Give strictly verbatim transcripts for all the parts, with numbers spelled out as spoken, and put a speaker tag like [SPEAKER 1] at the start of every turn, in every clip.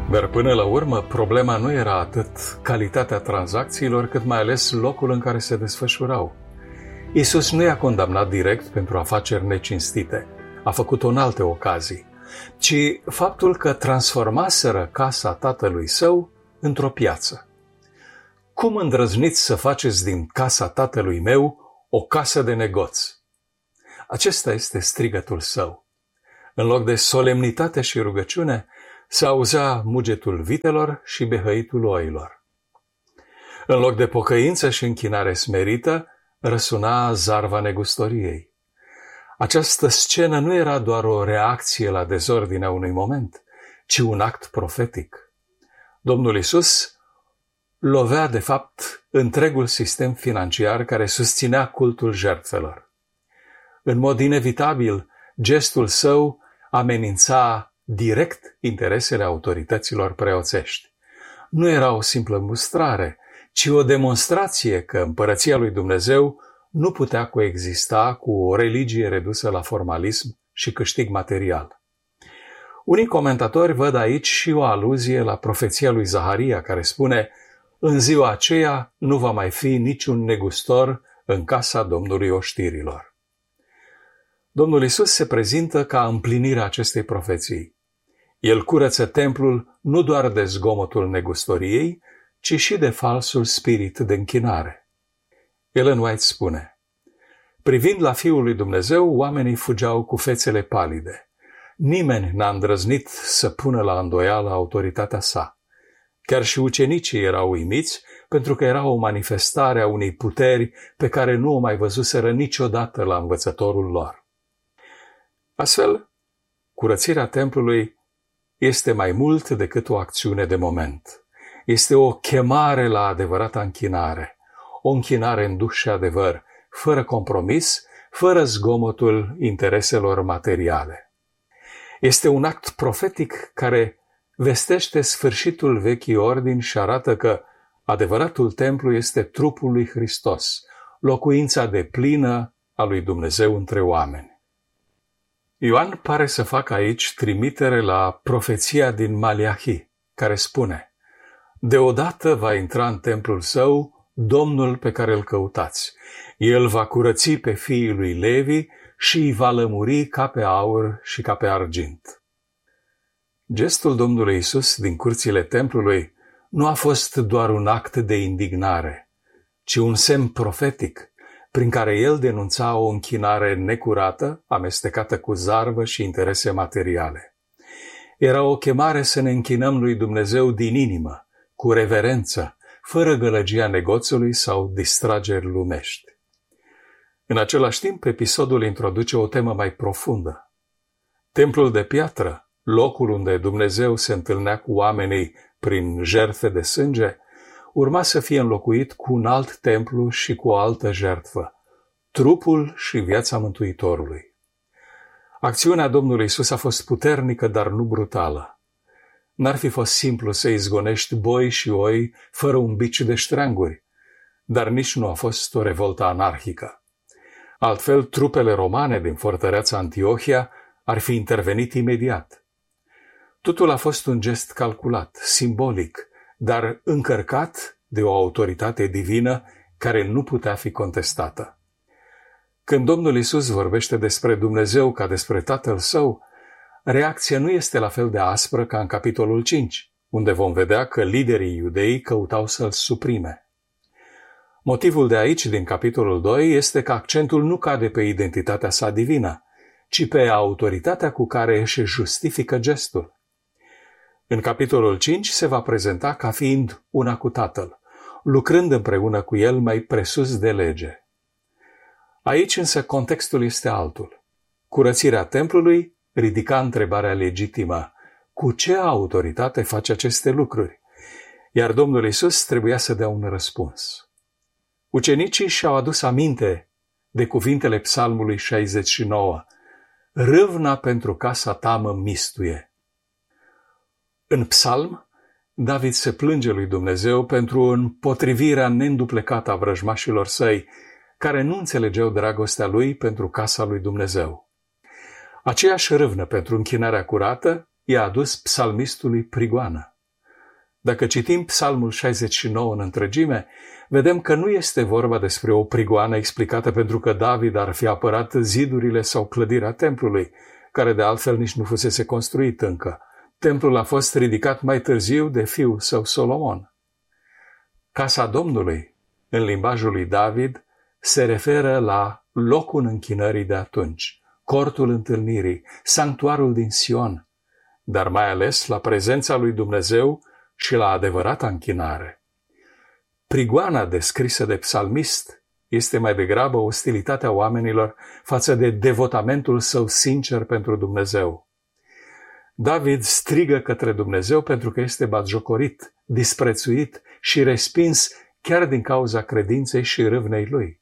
[SPEAKER 1] Dar până la urmă, problema nu era atât calitatea tranzacțiilor, cât mai ales locul în care se desfășurau. Iisus nu i-a condamnat direct pentru afaceri necinstite, a făcut-o în alte ocazii, ci faptul că transformaseră casa tatălui său într-o piață. Cum îndrăzniți să faceți din casa tatălui meu o casă de negoț? Acesta este strigătul său. În loc de solemnitate și rugăciune, se auzea mugetul vitelor și behăitul oilor. În loc de pocăință și închinare smerită, răsuna zarva negustoriei. Această scenă nu era doar o reacție la dezordinea unui moment, ci un act profetic. Domnul Iisus lovea, de fapt, întregul sistem financiar care susținea cultul jertfelor. În mod inevitabil, gestul său amenința direct interesele autorităților preoțești. Nu era o simplă mustrare, ci o demonstrație că împărăția lui Dumnezeu nu putea coexista cu o religie redusă la formalism și câștig material. Unii comentatori văd aici și o aluzie la profeția lui Zaharia, care spune: în ziua aceea nu va mai fi niciun negustor în casa Domnului oștirilor. Domnul Iisus se prezintă ca împlinirea acestei profeții. El curăță templul nu doar de zgomotul negustoriei, ci și de falsul spirit de închinare. Ellen White spune: privind la Fiul lui Dumnezeu, oamenii fugeau cu fețele palide. Nimeni n-a îndrăznit să pună la îndoială autoritatea sa. Chiar și ucenicii erau uimiți, pentru că era o manifestare a unei puteri pe care nu o mai văzuseră niciodată la învățătorul lor. Astfel, curățirea templului este mai mult decât o acțiune de moment. Este o chemare la adevărata închinare, o închinare în duh și adevăr, fără compromis, fără zgomotul intereselor materiale. Este un act profetic care vestește sfârșitul vechii ordini și arată că adevăratul templu este trupul lui Hristos, locuința deplină a lui Dumnezeu între oameni. Ioan pare să facă aici trimitere la profeția din Maleahi, care spune: deodată va intra în templul său Domnul pe care îl căutați. El va curăți pe fiii lui Levi și îi va lămuri ca pe aur și ca pe argint. Gestul Domnului Iisus din curțile templului nu a fost doar un act de indignare, ci un semn profetic prin care el denunța o închinare necurată, amestecată cu zarvă și interese materiale. Era o chemare să ne închinăm lui Dumnezeu din inimă, cu reverență, fără gălăgia negoțului sau distrageri lumești. În același timp, episodul introduce o temă mai profundă. Templul de piatră, locul unde Dumnezeu se întâlnea cu oamenii prin jertfe de sânge, urma să fie înlocuit cu un alt templu și cu o altă jertfă, trupul și viața Mântuitorului. Acțiunea Domnului Iisus a fost puternică, dar nu brutală. N-ar fi fost simplu să izgonești boi și oi fără un bici de ștreanguri, dar nici nu a fost o revoltă anarhică. Altfel, trupele romane din fortăreața Antiohia ar fi intervenit imediat. Totul a fost un gest calculat, simbolic, dar încărcat de o autoritate divină care nu putea fi contestată. Când Domnul Iisus vorbește despre Dumnezeu ca despre Tatăl Său, reacția nu este la fel de aspră ca în capitolul cinci, unde vom vedea că liderii iudei căutau să-L suprime. Motivul de aici, din capitolul doi, este că accentul nu cade pe identitatea sa divină, ci pe autoritatea cu care își justifică gestul. În capitolul cinci se va prezenta ca fiind una cu Tatăl, lucrând împreună cu El mai presus de lege. Aici însă contextul este altul. Curățirea templului ridica întrebarea legitimă: cu ce autoritate face aceste lucruri? Iar Domnul Iisus trebuia să dea un răspuns. Ucenicii și-au adus aminte de cuvintele Psalmului șaizeci și nouă: râvna pentru casa ta mă mistuie. În psalm, David se plânge lui Dumnezeu pentru împotrivirea neînduplecată a vrăjmașilor săi, care nu înțelegeau dragostea lui pentru casa lui Dumnezeu. Aceeași râvnă pentru închinarea curată i-a adus psalmistului prigoană. Dacă citim Psalmul șaizeci și nouă în întregime, vedem că nu este vorba despre o prigoană explicată pentru că David ar fi apărat zidurile sau clădirea templului, care de altfel nici nu fusese construit încă. Templul a fost ridicat mai târziu de fiul său Solomon. Casa Domnului, în limbajul lui David, se referă la locul închinării de atunci, cortul întâlnirii, sanctuarul din Sion, dar mai ales la prezența lui Dumnezeu și la adevărata închinare. Prigoana descrisă de psalmist este mai degrabă ostilitatea oamenilor față de devotamentul său sincer pentru Dumnezeu. David strigă către Dumnezeu pentru că este batjocorit, disprețuit și respins chiar din cauza credinței și râvnei lui.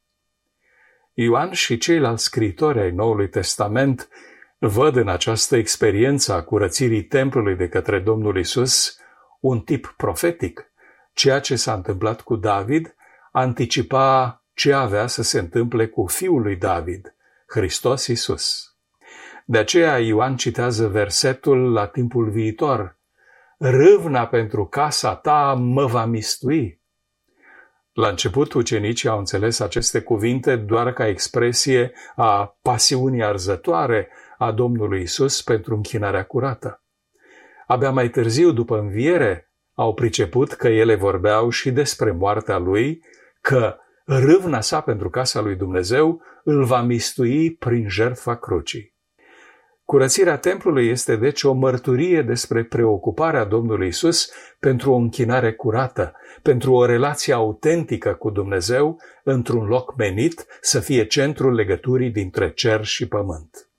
[SPEAKER 1] Ioan și ceilalți scriitori ai Noului Testament văd în această experiență a curățirii templului de către Domnul Isus un tip profetic. Ceea ce s-a întâmplat cu David anticipa ce avea să se întâmple cu fiul lui David, Hristos Iisus. De aceea Ioan citează versetul la timpul viitor: râvna pentru casa ta mă va mistui. La început, ucenicii au înțeles aceste cuvinte doar ca expresie a pasiunii arzătoare a Domnului Isus pentru închinarea curată. Abia mai târziu, după înviere, au priceput că ele vorbeau și despre moartea lui, că râvna sa pentru casa lui Dumnezeu îl va mistui prin jertfa crucii. Curățirea templului este deci o mărturie despre preocuparea Domnului Isus pentru o închinare curată, pentru o relație autentică cu Dumnezeu într-un loc menit să fie centrul legăturii dintre cer și pământ.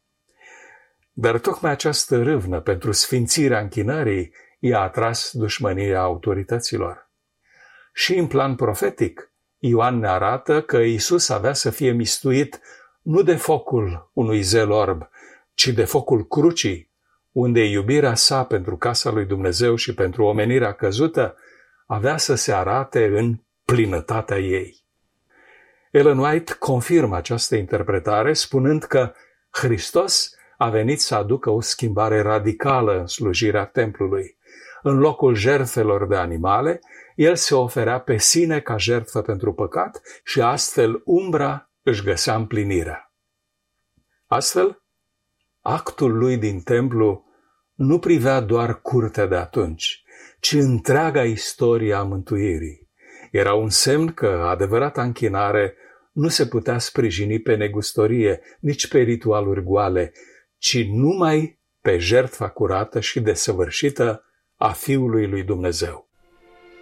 [SPEAKER 1] Dar tocmai această râvnă pentru sfințirea închinării i-a atras dușmănia autorităților. Și în plan profetic, Ioan ne arată că Iisus avea să fie mistuit nu de focul unui zel orb, ci de focul crucii, unde iubirea sa pentru casa lui Dumnezeu și pentru omenirea căzută avea să se arate în plinătatea ei. Ellen White confirmă această interpretare spunând că Hristos a venit să aducă o schimbare radicală în slujirea templului. În locul jertfelor de animale, el se oferea pe sine ca jertfă pentru păcat și astfel umbra își găsea împlinirea. Astfel, actul lui din templu nu privea doar curtea de atunci, ci întreaga istorie a mântuirii. Era un semn că adevărata închinare nu se putea sprijini pe negustorie, nici pe ritualuri goale, ci numai pe jertfa curată și desăvârșită a Fiului lui Dumnezeu.